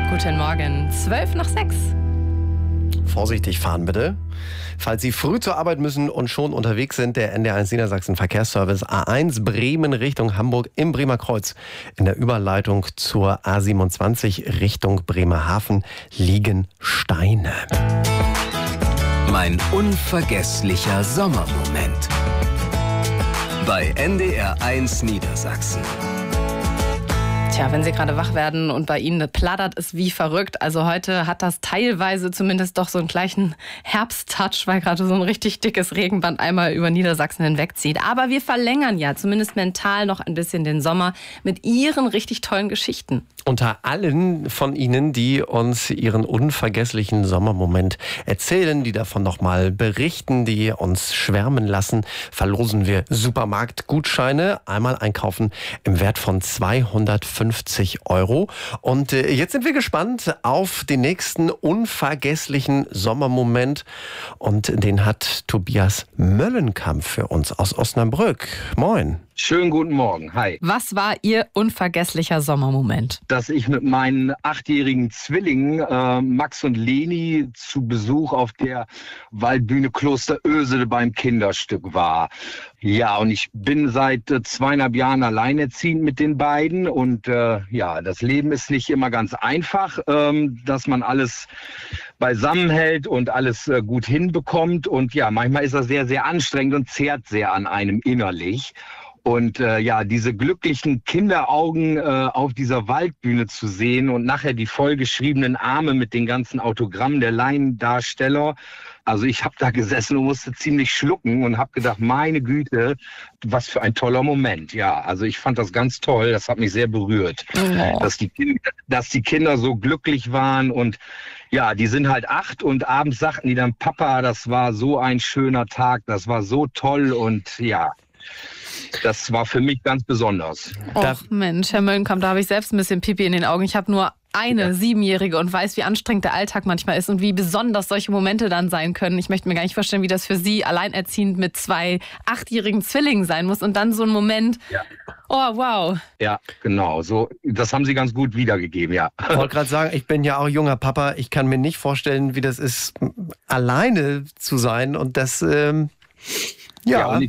Guten Morgen, 5:12. Vorsichtig fahren bitte. Falls Sie früh zur Arbeit müssen und schon unterwegs sind, der NDR1 Niedersachsen Verkehrsservice A1 Bremen Richtung Hamburg im Bremer Kreuz. In der Überleitung zur A27 Richtung Bremerhaven liegen Steine. Mein unvergesslicher Sommermoment. Bei NDR1 Niedersachsen. Tja, wenn Sie gerade wach werden und bei Ihnen plattert es wie verrückt. Also heute hat das teilweise zumindest doch so einen gleichen Herbsttouch, weil gerade so ein richtig dickes Regenband einmal über Niedersachsen hinwegzieht. Aber wir verlängern ja zumindest mental noch ein bisschen den Sommer mit Ihren richtig tollen Geschichten. Unter allen von Ihnen, die uns ihren unvergesslichen Sommermoment erzählen, die davon nochmal berichten, die uns schwärmen lassen, verlosen wir Supermarktgutscheine. Einmal einkaufen im Wert von 250 €. Und jetzt sind wir gespannt auf den nächsten unvergesslichen Sommermoment. Und den hat Tobias Möllenkamp für uns aus Osnabrück. Moin. Schönen guten Morgen, hi. Was war Ihr unvergesslicher Sommermoment? Dass ich mit meinen 8-jährigen Zwillingen Max und Leni zu Besuch auf der Waldbühne Kloster Ösel beim Kinderstück war. Ja, und ich bin seit 2,5 Jahren alleinerziehend mit den beiden. Und ja, das Leben ist nicht immer ganz einfach, dass man alles beisammen hält und alles gut hinbekommt. Und ja, manchmal ist das sehr, sehr anstrengend und zehrt sehr an einem innerlich. Und ja, diese glücklichen Kinderaugen auf dieser Waldbühne zu sehen und nachher die vollgeschriebenen Arme mit den ganzen Autogrammen der Laiendarsteller. Also ich habe da gesessen und musste ziemlich schlucken und habe gedacht, meine Güte, was für ein toller Moment. Ja, also ich fand das ganz toll, das hat mich sehr berührt, dass die Kinder so glücklich waren. Und ja, die sind halt 8 und abends sagten die dann, Papa, das war so ein schöner Tag, das war so toll. Und ja, das war für mich ganz besonders. Och Mensch, Herr Möllenkamp, da habe ich selbst ein bisschen Pipi in den Augen. Ich habe nur eine 7-Jährige und weiß, wie anstrengend der Alltag manchmal ist und wie besonders solche Momente dann sein können. Ich möchte mir gar nicht vorstellen, wie das für Sie alleinerziehend mit 2 8-jährigen Zwillingen sein muss und dann so ein Moment. Ja. Oh, wow. Ja, genau. So, das haben Sie ganz gut wiedergegeben, ja. Ich wollte gerade sagen, ich bin ja auch junger Papa. Ich kann mir nicht vorstellen, wie das ist, alleine zu sein und das... Ja,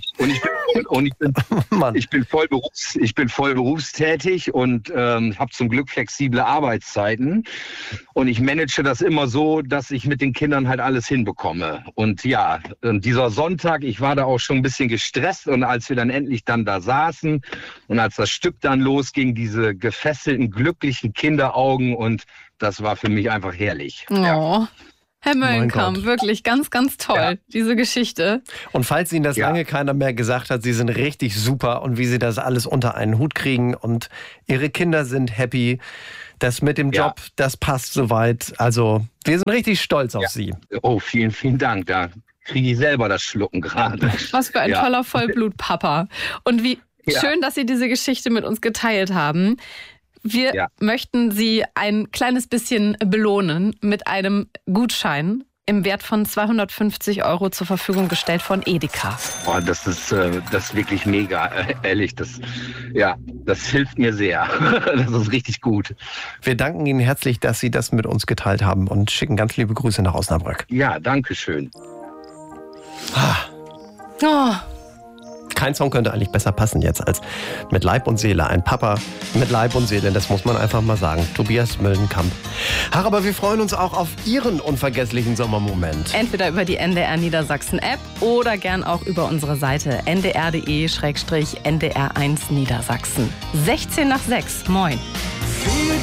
ich bin voll berufstätig und habe zum Glück flexible Arbeitszeiten. Und ich manage das immer so, dass ich mit den Kindern halt alles hinbekomme. Und ja, dieser Sonntag, ich war da auch schon ein bisschen gestresst. Und als wir dann endlich dann da saßen und als das Stück dann losging, diese gefesselten, glücklichen Kinderaugen, und das war für mich einfach herrlich. Oh. Ja. Herr Möllenkamp, wirklich ganz, ganz toll, diese Geschichte. Und falls Ihnen das lange keiner mehr gesagt hat, Sie sind richtig super und wie Sie das alles unter einen Hut kriegen und Ihre Kinder sind happy, das mit dem Job, das passt soweit. Also wir sind richtig stolz auf Sie. Oh, vielen, vielen Dank. Da kriege ich selber das Schlucken gerade. Was für ein toller Vollblutpapa. Und wie schön, dass Sie diese Geschichte mit uns geteilt haben. Wir möchten Sie ein kleines bisschen belohnen mit einem Gutschein im Wert von 250 € zur Verfügung gestellt von Edeka. Boah, das ist wirklich mega, ehrlich. Das hilft mir sehr. Das ist richtig gut. Wir danken Ihnen herzlich, dass Sie das mit uns geteilt haben und schicken ganz liebe Grüße nach Osnabrück. Ja, danke schön. Oh. Kein Song könnte eigentlich besser passen jetzt als mit Leib und Seele. Ein Papa mit Leib und Seele, das muss man einfach mal sagen. Tobias Möllenkamp. Ach, aber wir freuen uns auch auf Ihren unvergesslichen Sommermoment. Entweder über die NDR Niedersachsen App oder gern auch über unsere Seite ndr.de/ndr1 Niedersachsen. 6:16. Moin.